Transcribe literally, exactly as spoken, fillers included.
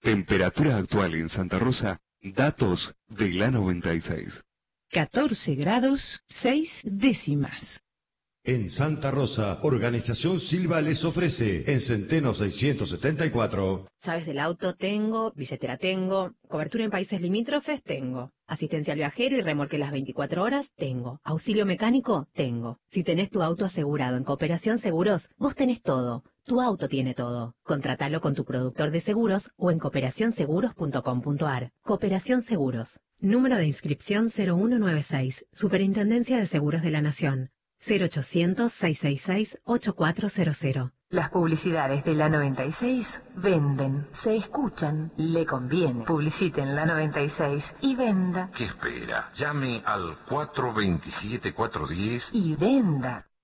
Temperatura actual en Santa Rosa, datos de la noventa y seis. catorce grados, seis décimas. En Santa Rosa, Organización Silva les ofrece en Centeno seiscientos setenta y cuatro. Llaves del auto tengo, billetera tengo, cobertura en países limítrofes tengo, asistencia al viajero y remolque las veinticuatro horas tengo, auxilio mecánico tengo. Si tenés tu auto asegurado en Cooperación Seguros, vos tenés todo. Tu auto tiene todo. Contratalo con tu productor de seguros o en cooperación seguros punto com punto ar. Cooperación Seguros. Número de inscripción cero uno nueve seis. Superintendencia de Seguros de la Nación. cero ochocientos, seiscientos sesenta y seis, ochenta y cuatro cero cero. Las publicidades de la noventa y seis venden, se escuchan, le conviene. Publicite en la noventa y seis y venda. ¿Qué espera? Llame al cuatro dos siete, cuatro uno cero Y venda.